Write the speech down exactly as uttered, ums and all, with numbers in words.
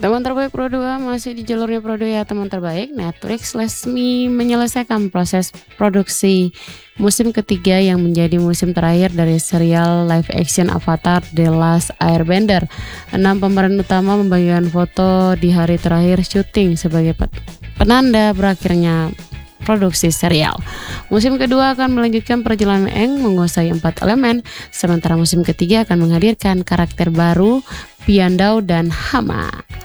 Teman Terbaik Pro dua masih di jalurnya Pro dua ya teman terbaik. Netflix resmi menyelesaikan proses produksi musim ketiga yang menjadi musim terakhir dari serial live action Avatar The Last Airbender. Enam pemeran utama membagikan foto di hari terakhir syuting sebagai penanda berakhirnya produksi serial. Musim kedua akan melanjutkan perjalanan Aang menguasai empat elemen, sementara musim ketiga akan menghadirkan karakter baru, Piandao dan Hama.